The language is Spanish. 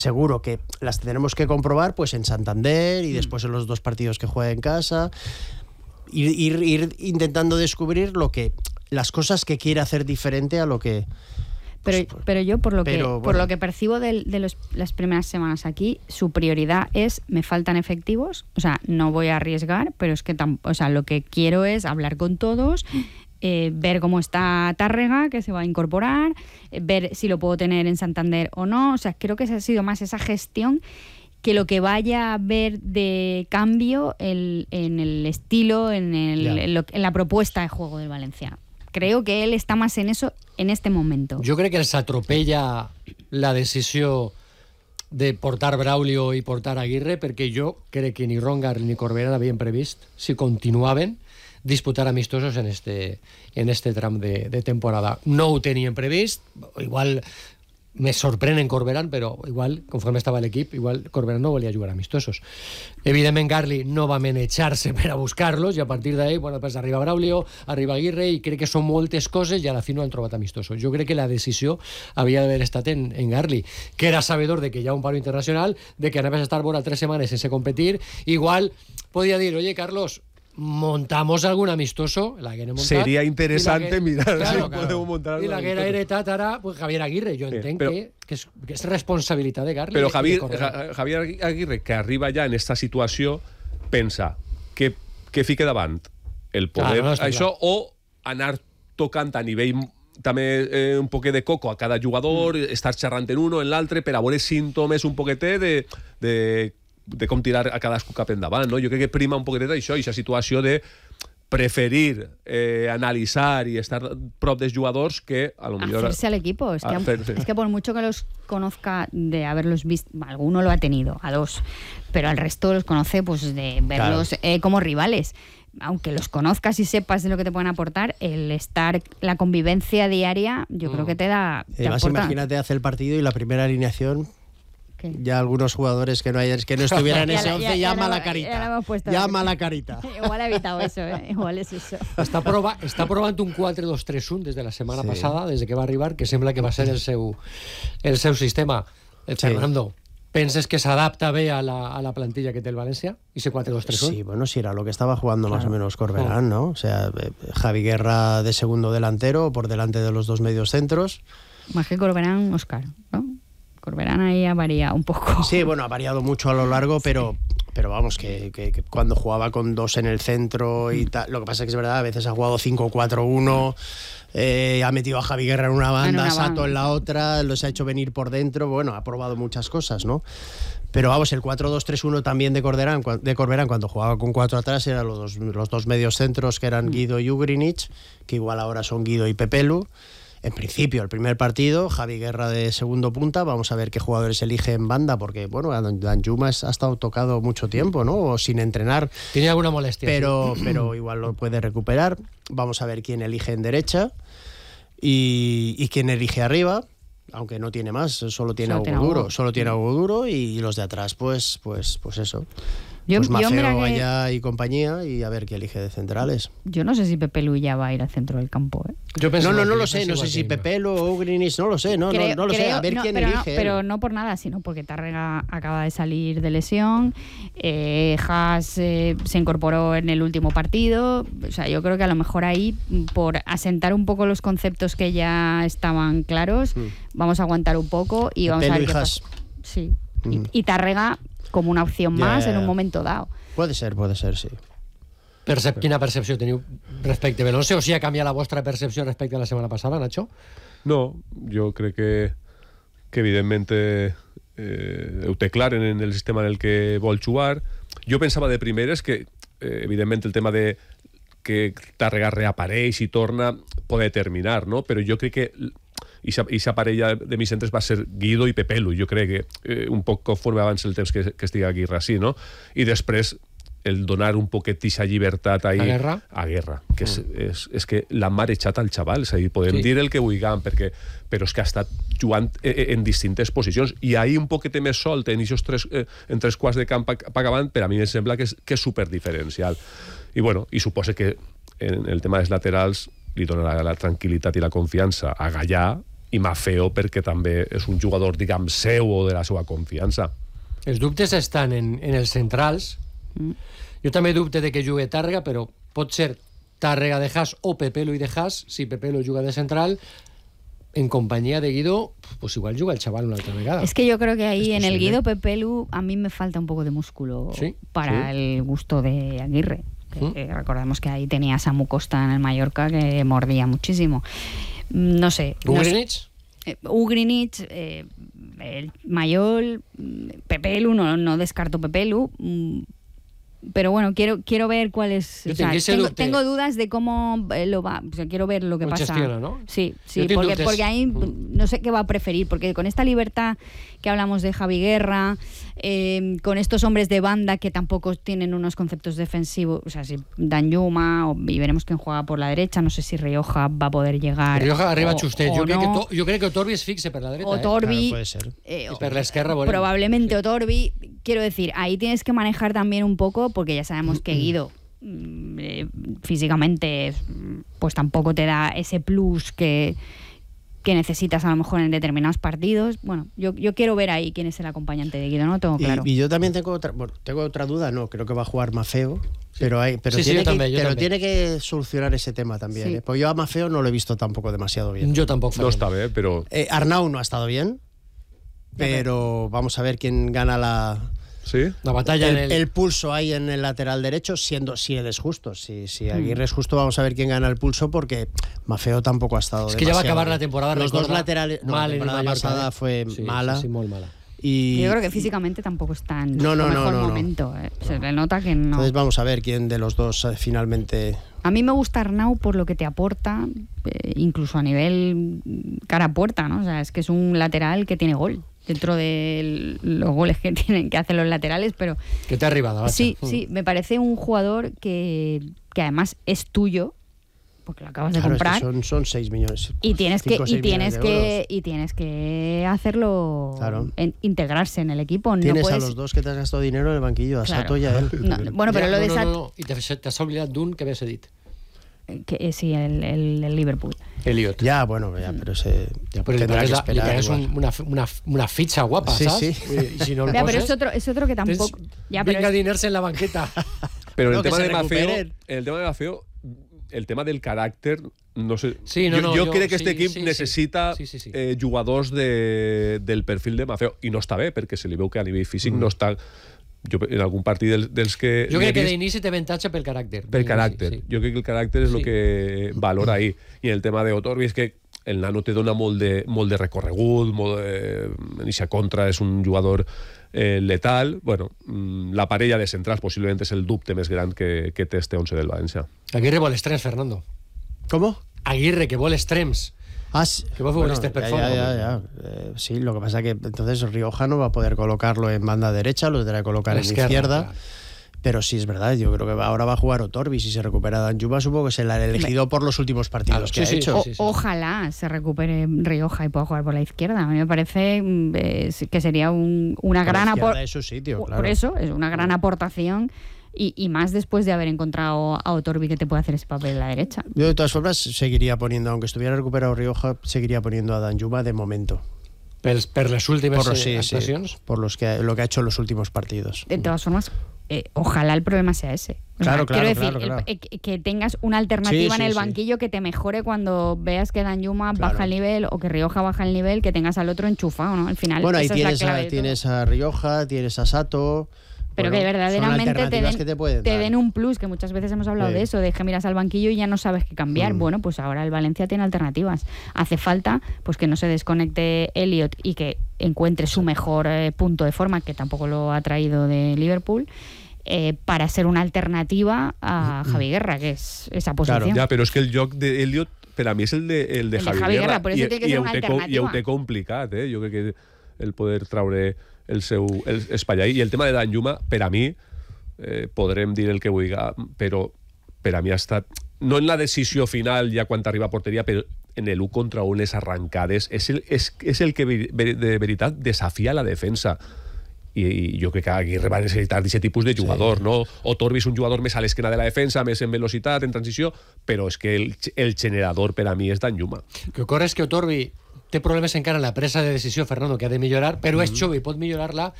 seguro que las tenemos que comprobar pues en Santander y después en los 2 partidos que juega en casa. Ir intentando descubrir las cosas que quiere hacer diferente a lo que... Pero yo, por lo que percibo de las primeras semanas aquí, su prioridad es: me faltan efectivos, o sea, no voy a arriesgar, pero es que lo que quiero es hablar con todos, ver cómo está Tárrega, que se va a incorporar, ver si lo puedo tener en Santander o no. O sea, creo que esa ha sido más esa gestión que lo que vaya a haber de cambio en el estilo, en la propuesta de juego del Valencia. Creo que él està més en eso en este moment. Jo crec que els atropella la decisió de portar Braulio i portar Aguirre, perquè jo crec que ni Rongar ni Corberán havien previst, si continuaven, disputar amistosos en este tram de temporada. No ho tenien previst, igual me sorprèn en Corberán, però igual, conforme estava l'equip, igual Corberán no volia jugar amistosos. Evidentment, Garli no va manejar-se per a buscar-los, i a partir d'ahí, pues arriba Braulio, arriba Aguirre, i crec que són moltes coses, i a la fi no han trobat amistosos. Jo crec que la decisió havia d'haver estat en Garli, que era sabedor de que hi ha un paro internacional, de que anaves a estar vora 3 setmanes sense competir. Igual podia dir: oye, Carlos, montamos algún amistoso, la que no montat. Sería interesante mirar claro, si podemos montar algún amistoso. I la que era heretat ara, pues Javier Aguirre. Jo entenc que és responsabilitat de Garli. Però Javier Aguirre, que arriba ja en esta situació, pensa que fique davant el poder això, o anar tocant a nivell també un poquet de coco a cada jugador, estar xerrant en uno, en l'altre, per a veure símptomes un poquetet de com tirar a cadascú cap endavant, no? Jo crec que prima un poquetet això, aquesta situació de preferir analizar y estar prop dels jugadors que a lo mejor... Hacerse al equipo. Es que por mucho que los conozca de haberlos visto, alguno lo ha tenido, a 2, pero al resto los conoce pues de verlos como rivales. Aunque los conozcas y sepas de lo que te pueden aportar, el estar, la convivencia diaria, yo creo que te da... Además, imagínate, hace el partido y la primera alineación... Ya algunos jugadores que no estuvieran en ese 11 llama la carita. Llama la carita. Igual ha evitado eso, igual es eso. Està provant un 4-2-3-1 des de la setmana passada, des que va arribar, que sembla que va ser el seu sistema. Fernando, ¿penses que s'adapta bé a la plantilla que té el València? ¿Ese 4-2-3-1? Sí, bueno, sí, era lo que estaba jugando más o menos Corberán, ¿no? O sea, Javi Guerra de segundo delantero, por delante de los 2 medios centros. Más que Corberán, Óscar, ¿no? Corberán ahí ha variado un poco. Sí, bueno, ha variado mucho a lo largo, pero vamos, que cuando jugaba con 2 en el centro y tal, lo que pasa es que es verdad, a veces ha jugado 5-4-1, ha metido a Javi Guerra en una banda, a Sato en la otra, los ha hecho venir por dentro, bueno, ha probado muchas cosas, ¿no? Pero vamos, el 4-2-3-1 también de Corberán cuando jugaba con 4 atrás eran los dos medios centros que eran Guido y Ugrinic, que igual ahora son Guido y Pepelu. En principio, el primer partido, Javi Guerra de segundo punta, vamos a ver qué jugadores elige en banda, porque, bueno, Danjuma ha estado tocado mucho tiempo, ¿no? O sin entrenar. Tiene alguna molestia. Pero igual lo puede recuperar. Vamos a ver quién elige en derecha y quién elige arriba, aunque no tiene más, solo tiene algo duro y los de atrás, pues eso. Pues Maceo allá y compañía, y a ver qué elige de centrales. Yo no sé si Pepelu ya va a ir al centro del campo, ¿eh? No lo sé, no sé si Pepelu o Ugrinic, no lo sé, no lo sé, a ver quién elige. Pero no por nada, sino porque Tárrega acaba de salir de lesión, Haas se incorporó en el último partido, o sea, yo creo que a lo mejor ahí, por asentar un poco los conceptos que ya estaban claros, vamos a aguantar un poco y vamos a ver qué pasa. Sí, y Tárrega como una opción más en un momento dado. Puede ser, sí. Quina percepció teniu respecte a Belonce? O sigui, ha canviat la vostra percepció respecte a la setmana passada, Nacho? No, jo crec que evidentment ho té clar en el sistema en el que vol jugar. Jo pensava de primeres que, evidentment, el tema de que Tárrega reapareix i torna pot determinar, no? Però jo crec que esa parella de mis centres va ser Guido i Pepelu, jo crec que un poc conforme abans el temps que estigui Aguirre així, no? I després el donar un poquet d'aquesta llibertat ahí, a Guerra, que és que l'ha marejat al xaval, és a dir, podem dir el que vulguem, però és que ha estat jugant en distintes posicions, i ahir un poquet més solt en tres quarts de camp pagant, per a mi em sembla que és superdiferencial. I bueno, i suposa que en el tema dels laterals li donarà la tranquil·litat i la confiança a Gallà i Maffeo perquè també és un jugador, diguem, seu o de la seva confiança. Els dubtes estan en els centrals. Jo també dubte de que jugui Tàrrega, però pot ser Tàrrega de Haas o Pepelu i de Haas. Si Pepelu juga de central, en compañía de Guido, pues igual juga el chaval una otra vegada. Es que yo creo que ahí en el Guido Pepelu a mí me falta un poco de músculo para el gusto de Aguirre. Recordemos que ahí tenía a Samu Costa en el Mallorca que mordía muchísimo. No sé. ¿Ugrinich? Ugrinich, el Mayol, Pepelu, no descarto Pepelu. Pero bueno, quiero ver cuál es. O sea, tengo dudas de cómo lo va. O sea, quiero ver lo que pasa. Gestiona, ¿no? Sí, porque ahí no sé qué va a preferir. Porque con esta libertad que hablamos de Javi Guerra, con estos hombres de banda que tampoco tienen unos conceptos defensivos. O sea, si Danjuma, y veremos quién juega por la derecha. No sé si Rioja va a poder llegar. Rioja arriba Chustet. Yo creo que Otorbi es fixe per la derecha. Otorbi. Claro, puede ser. Per l'esquerra, probablemente Otorbi. Quiero decir, ahí tienes que manejar también un poco, porque ya sabemos que Guido físicamente pues tampoco te da ese plus que necesitas a lo mejor en determinados partidos. Bueno, yo quiero ver ahí quién es el acompañante de Guido, no tengo claro. Y yo también tengo otra duda, no, creo que va a jugar Maffeo, pero tiene que solucionar ese tema también. Sí. Pues yo a Maffeo no lo he visto tampoco demasiado bien. Yo tampoco. No está bien, pero... Arnau no ha estado bien, pero vamos a ver quién gana la batalla el pulso ahí en el lateral derecho, si él es justo. Si Aguirre es justo, vamos a ver quién gana el pulso, porque Maffeo tampoco ha estado es que ya va a acabar la temporada. Los dos laterales, la temporada pasada fue mala. Sí, muy mala. Y yo creo que físicamente tampoco está en su mejor momento. Se le nota que no. Entonces vamos a ver quién de los dos finalmente... A mí me gusta Arnau por lo que te aporta, incluso a nivel cara a puerta, ¿no? O sea, es que es un lateral que tiene gol dentro de los goles que hacen los laterales, pero... Que te ha arribado, Bacha. Sí, me parece un jugador que además es tuyo, porque lo acabas de comprar. Es que son 6 millones. Y tienes que hacerlo, integrarse en el equipo. Tienes no puedes... a los dos que te has gastado dinero en el banquillo, a Sato y a él. Bueno, pero lo de Sato... Y te has olvidado d'un que habías dit. Sí, el Liverpool. Elliot. Ya, bueno, pero ese tendrá que esperar. Es una ficha guapa, ¿sabes? Sí. Y si no lo pero es otro que tampoco... Venga a dinerse en la banqueta. Pero el tema de Maffeo, el tema del carácter, no sé. Yo creo que este equipo necessita jugadors del perfil de Maffeo, i no està bé, perquè se li veu que a nivell físic no està... Jo, en algun partit dels que... Jo crec que d'inici té avantatge pel caràcter. Per caràcter. Jo crec que el caràcter és el que valora ahí. I el tema de Otorbi és que el nano te dona molt de recorregut, en eixa contra és un jugador letal. Bueno, la parella de centrals possiblement és el dubte més gran que té este 11 del València. Aguirre vol extrems, Fernando. ¿Cómo? Aguirre, que vol extrems. Sí. Que va futbolista ya. Sí, lo que pasa es que entonces Rioja no va a poder colocarlo en banda derecha, lo tendrá que colocar en izquierda. Claro. Pero sí, es verdad, yo creo que ahora va a jugar Otorbi. Si se recupera Danjuma, supongo que se la ha elegido por los últimos partidos que ha hecho. Ojalá se recupere Rioja y pueda jugar por la izquierda. A mí me parece que sería una gran aportación. Por eso, es una gran aportación. Y más después de haber encontrado a Otorbi que te puede hacer ese papel en la derecha. Yo de todas formas seguiría poniendo, aunque estuviera recuperado Rioja, seguiría poniendo a Danjuma de momento. Per las últimas actuaciones. Por lo que ha hecho en los últimos partidos. De todas formas, ojalá el problema sea ese. Quiero decir, que tengas una alternativa en el banquillo que te mejore cuando veas que Danjuma baja el nivel o que Rioja baja el nivel, que tengas al otro enchufado, ¿no? Al final, bueno, ahí esa tienes a Rioja, tienes a Sato... Pero que verdaderamente te den un plus, que muchas veces hemos hablado de eso, de que miras al banquillo y ya no sabes qué cambiar. Bueno, pues ahora el Valencia tiene alternativas. Hace falta pues que no se desconecte Elliot y que encuentre su mejor punto de forma, que tampoco lo ha traído de Liverpool, para ser una alternativa a Javi Guerra, que es esa posición. Claro, ya, pero es que el joc de Elliot per a mi és el de Javi Guerra. Por eso tiene que ser una alternativa. I ho té complicat, Jo crec que el poder traure el espai ahí. I el tema de Danjuma, per a mi, podrem dir el que vulgui, però per a mi ha estat, no en la decisió final ja quan arriba a porteria, però en el 1 contra 1, les arrancades, és el que de veritat desafia la defensa. I jo crec que Aguirre va necessitar d'aquest tipus de jugador, no? Otorbi és un jugador més a l'esquena de la defensa, més en velocitat, en transició, però és que el generador per a mi és Danjuma. El que ocorre és que Otorbi té problemes encara en la presa de decisió, Fernando, que ha de millorar, però és jove i pot millorar-la